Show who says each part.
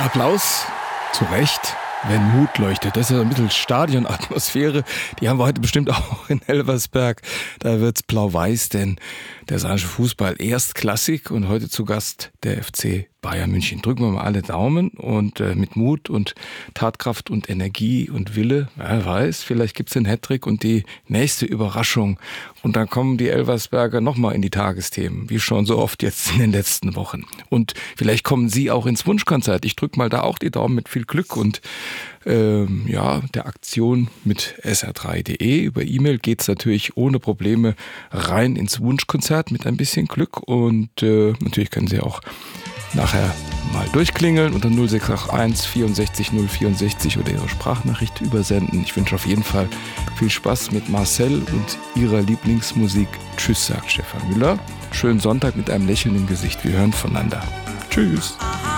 Speaker 1: Applaus, zu Recht, wenn Mut leuchtet. Das ist ja ein bisschen Stadionatmosphäre. Die haben wir heute bestimmt auch in Elversberg. Da wird's blau-weiß, denn der saarländische Fußball erstklassig und heute zu Gast der FC Bayern München. Drücken wir mal alle Daumen und mit Mut und Tatkraft und Energie und Wille, wer weiß, vielleicht gibt's den Hattrick und die nächste Überraschung. Und dann kommen die Elversberger nochmal in die Tagesthemen, wie schon so oft jetzt in den letzten Wochen. Und vielleicht kommen Sie auch ins Wunschkonzert. Ich drücke mal da auch die Daumen mit viel Glück und der Aktion mit sr3.de. Über E-Mail geht's natürlich ohne Probleme rein ins Wunschkonzert mit ein bisschen Glück. Und natürlich können Sie auch nachher mal durchklingeln unter 0681 64 064 oder Ihre Sprachnachricht übersenden. Ich wünsche auf jeden Fall viel Spaß mit Marcel und Ihrer Lieblingsmusik. Tschüss, sagt Stefan Müller. Schönen Sonntag mit einem Lächeln im Gesicht. Wir hören voneinander. Tschüss.